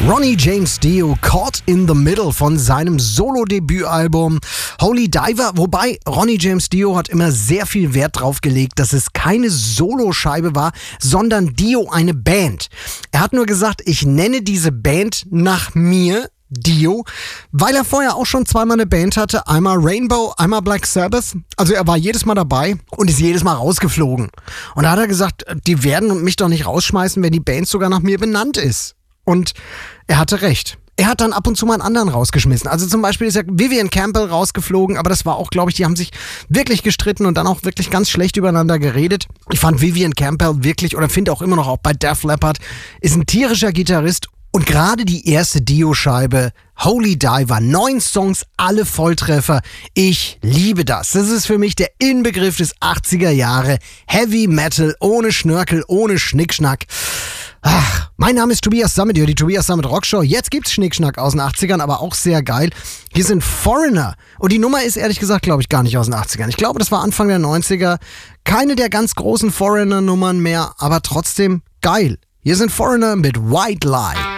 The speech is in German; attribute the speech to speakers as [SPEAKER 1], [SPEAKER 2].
[SPEAKER 1] Ronnie James Dio, Caught in the Middle von seinem Solo-Debütalbum Holy Diver. Wobei Ronnie James Dio hat immer sehr viel Wert drauf gelegt, dass es keine Soloscheibe war, sondern Dio eine Band. Er hat nur gesagt, ich nenne diese Band nach mir, Dio, weil er vorher auch schon zweimal eine Band hatte, einmal Rainbow, einmal Black Sabbath. Also er war jedes Mal dabei und ist jedes Mal rausgeflogen. Und da hat er gesagt, die werden mich doch nicht rausschmeißen, wenn die Band sogar nach mir benannt ist. Und er hatte recht. Er hat dann ab und zu mal einen anderen rausgeschmissen. Also zum Beispiel ist ja Vivian Campbell rausgeflogen, aber das war auch, glaube ich, die haben sich wirklich gestritten und dann auch wirklich ganz schlecht übereinander geredet. Ich fand Vivian Campbell wirklich, oder finde auch immer noch, auch bei Def Leppard, ist ein tierischer Gitarrist. Und gerade die erste Dio-Scheibe, Holy Diver, 9 Songs, alle Volltreffer. Ich liebe das. Das ist für mich der Inbegriff des 80er Jahre. Heavy Metal, ohne Schnörkel, ohne Schnickschnack. Ach, mein Name ist Tobias Sammet, die Tobias Sammet Rockshow. Jetzt gibt's Schnickschnack aus den 80ern, aber auch sehr geil. Hier sind Foreigner. Und die Nummer ist ehrlich gesagt, glaube ich, gar nicht aus den 80ern. Ich glaube, das war Anfang der 90er. Keine der ganz großen Foreigner-Nummern mehr, aber trotzdem geil. Hier sind Foreigner mit White Lie.